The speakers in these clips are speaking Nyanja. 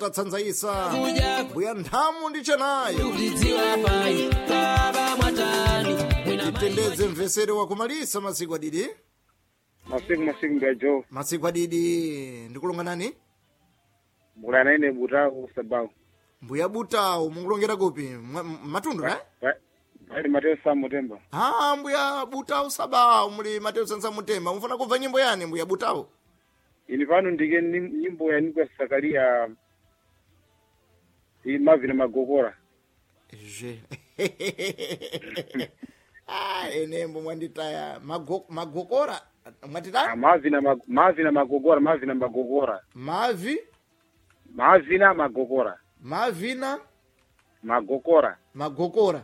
tatsanzaisa mbuya nthamu ndichenayo titendeze mvesere wakumalisa masiku adidi masiku mbiajo masiku adidi ndikulonga nani mulana ine butao sabau mbuya butao mukulongera kupi matundu bali Mateo Samutemba mbuya butao sabau muli Mateo Samutemba mufuna kubva nyimbo yani mbuya butao ini pano ndike nyimbo ya Nikwa Sakaria Mavina Magogora je enembo mwanditaya magogora mwatita Mavina Magogora Mavina Magogora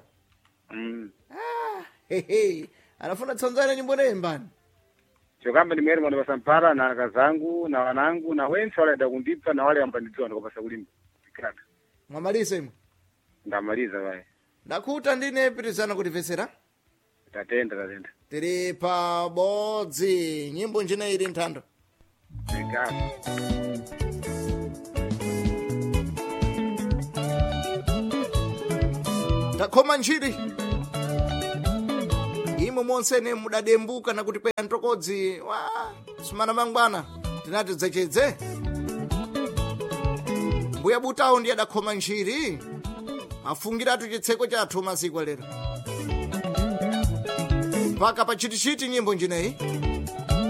anafuna tsanzana nyimbo nembani chokamba ndimwere mwana basampara na kazangu na wanangu na wensi wale da kundipsa na wale ambandikiwa ndikopasa kulimba tikata mwamalise mwe ndamaliza wae ndakuta ndine pirizana kutivesera tatenda tiri pabodzi nyimbo njina iri nthando tikata takhoma njiri imwe monsene mudadembuka nakuti kwera ntokodzi sumana mangwana tinati dzechedze mbuya butawo ndiye adakhoma njiri afungiratu chitseko chathu masiku lero mpaka pa chitichiti nyimbo njineyi